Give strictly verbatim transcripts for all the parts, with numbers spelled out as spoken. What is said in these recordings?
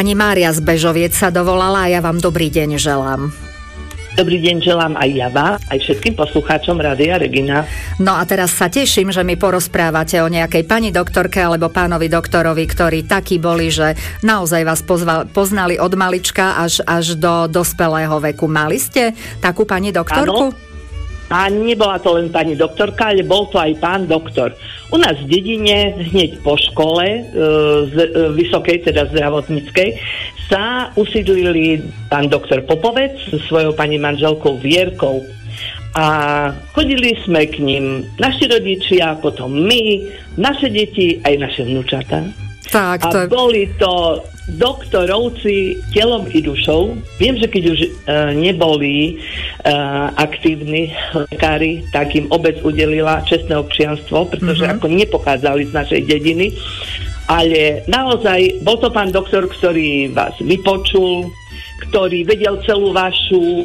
Pani Mária z Bežoviec sa dovolala a ja vám dobrý deň želám. Dobrý deň želám aj ja vám, aj všetkým poslucháčom Rádia Regina. No a teraz sa teším, že mi porozprávate o nejakej pani doktorke alebo pánovi doktorovi, ktorí takí boli, že naozaj vás pozval, poznali od malička až, až do dospelého veku. Mali ste takú pani doktorku? Áno. A nebola to len pani doktorka, ale bol to aj pán doktor. U nás v dedine, hneď po škole, e, z, e, vysokej, teda zdravotníckej, sa usídlili pán doktor Popovec so svojou pani manželkou Vierkou. A chodili sme k ním naši rodičia, potom my, naše deti, aj naše vnúčatá. Tak, to... A boli to doktorovci telom i dušou. Viem, že keď už uh, neboli uh, aktívni lekári, tak im obec udelila čestné občianstvo, pretože mm-hmm. ako nepochádzali z našej dediny. Ale naozaj bol to pán doktor, ktorý vás vypočul, ktorý vedel celú vašu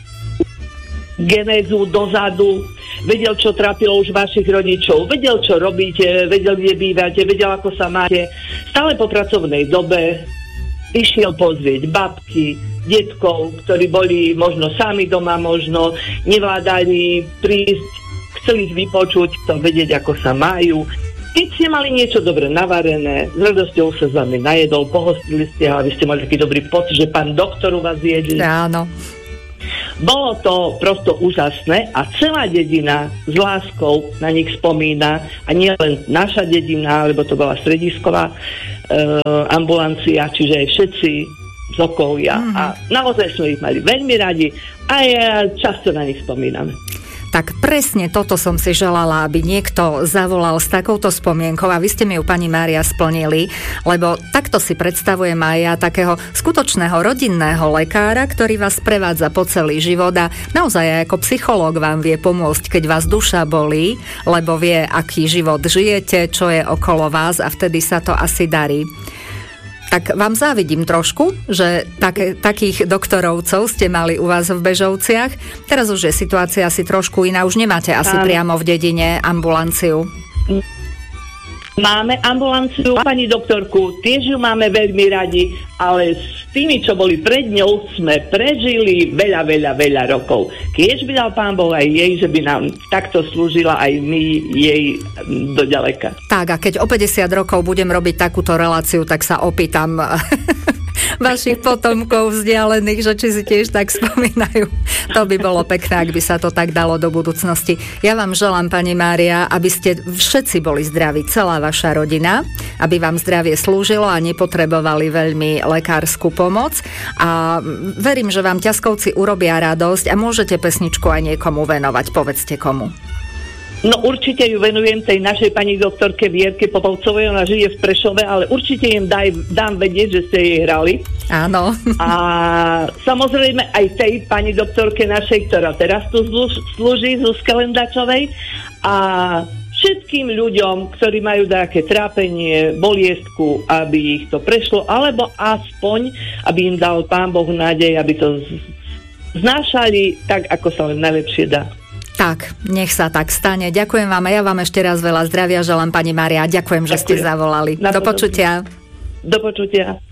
genézu dozadu, vedel, čo trápilo už vašich rodičov, vedel, čo robíte, vedel, kde bývate, vedel, ako sa máte. Stále po pracovnej dobe išiel pozrieť babky, detkov, ktorí boli možno sami doma, možno nevládali prísť, chceli ich vypočuť, to vedieť, ako sa majú. Keď ste mali niečo dobre navarené, s radosťou sa s vami najedol, pohostili ste ho, aby ste mali taký dobrý pocit, že pán doktor u vás jedli. Áno. Bolo to prosto úžasné a celá dedina s láskou na nich spomína a nie len naša dedina, lebo to bola stredisková e, ambulancia, čiže aj všetci z okolia. Mm-hmm. A naozaj sme ich mali veľmi radi a ja často na nich spomínam. Tak presne toto som si želala, aby niekto zavolal s takouto spomienkou a vy ste mi ju, pani Mária, splnili, lebo takto si predstavujem aj ja takého skutočného rodinného lekára, ktorý vás prevádza po celý život a naozaj aj ako psychológ vám vie pomôcť, keď vás duša bolí, lebo vie, aký život žijete, čo je okolo vás a vtedy sa to asi darí. Tak vám závidím trošku, že tak, takých doktorovcov ste mali u vás v Bežovciach. Teraz už je situácia asi trošku iná. Už nemáte asi Áno. priamo v dedine ambulanciu. Máme ambulanciu, pani doktorku, tiež ju máme veľmi radi, ale s tými, čo boli pred ňou, sme prežili veľa, veľa, veľa rokov. Keď by dal pán Boh aj jej, že by nám takto slúžila aj my jej do ďaleka. Tak, a keď o päťdesiat rokov budem robiť takúto reláciu, tak sa opýtam vašich potomkov vzdialených, že či si tiež tak spomínajú. To by bolo pekné, ak by sa to tak dalo do budúcnosti. Ja vám želám, pani Mária, aby ste všetci boli zdraví, celá vaša rodina, aby vám zdravie slúžilo a nepotrebovali veľmi lekárskú pomoc. A verím, že vám ťaskovci urobia radosť a môžete pesničku aj niekomu venovať. Povedzte komu. No určite ju venujem tej našej pani doktorke Vierke Popovcovej, ona žije v Prešove, ale určite im daj, dám vedieť, že ste jej hrali. Áno. A samozrejme aj tej pani doktorke našej, ktorá teraz tu slúži, Zuzke Lendačovej. A všetkým ľuďom, ktorí majú nejaké trápenie, boliestku, aby ich to prešlo, alebo aspoň, aby im dal pán Boh nádej, aby to znášali tak, ako sa len najlepšie dá. Tak, nech sa tak stane. Ďakujem vám a ja vám ešte raz veľa zdravia želám, pani Mária. Ďakujem, že Ďakujem. ste zavolali. Do počutia. Do počutia.